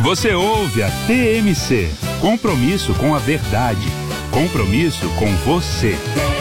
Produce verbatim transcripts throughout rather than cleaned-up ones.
Você ouve a T M C. Compromisso com a verdade. Compromisso com você.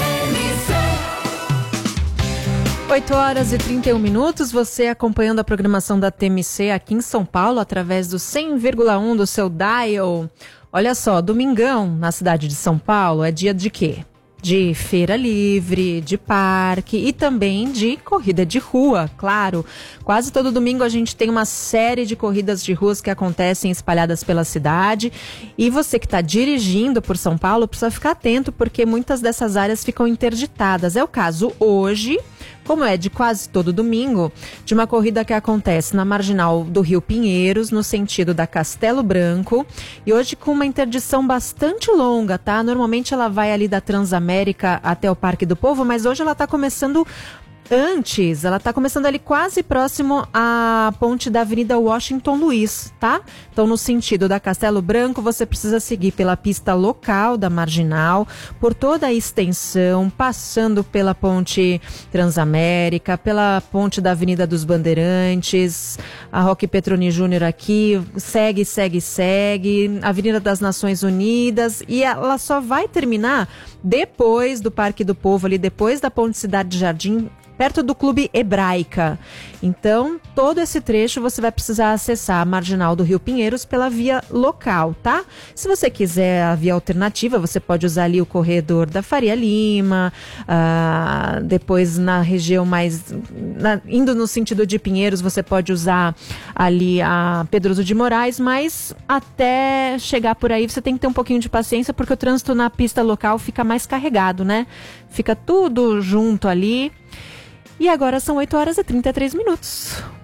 oito horas e trinta e um minutos, você acompanhando a programação da T M C aqui em São Paulo, através do cem vírgula um do seu dial. Olha só, domingão na cidade de São Paulo é dia de quê? De feira livre, de parque e também de corrida de rua, claro. Quase todo domingo a gente tem uma série de corridas de ruas que acontecem espalhadas pela cidade. E você que está dirigindo por São Paulo precisa ficar atento porque muitas dessas áreas ficam interditadas. É o caso hoje, como é de quase todo domingo, de uma corrida que acontece na marginal do Rio Pinheiros, no sentido da Castelo Branco. E hoje com uma interdição bastante longa, tá? Normalmente ela vai ali da Transamérica até o Parque do Povo, mas hoje ela está começando antes, ela está começando ali quase próximo à ponte da Avenida Washington Luiz, tá? Então, no sentido da Castelo Branco, você precisa seguir pela pista local da Marginal, por toda a extensão, passando pela ponte Transamérica, pela ponte da Avenida dos Bandeirantes, a Roque Petroni Júnior aqui, segue, segue, segue, Avenida das Nações Unidas, e ela só vai terminar depois do Parque do Povo, ali depois da ponte Cidade Jardim, perto do Clube Hebraica. Então, todo esse trecho você vai precisar acessar a marginal do Rio Pinheiros pela via local, tá? Se você quiser a via alternativa, você pode usar ali o corredor da Faria Lima, ah, depois na região mais... Na, indo no sentido de Pinheiros, você pode usar ali a Pedroso de Moraes, mas até chegar por aí você tem que ter um pouquinho de paciência, porque o trânsito na pista local fica mais carregado, né? Fica tudo junto ali. E agora são oito horas e trinta e três minutos.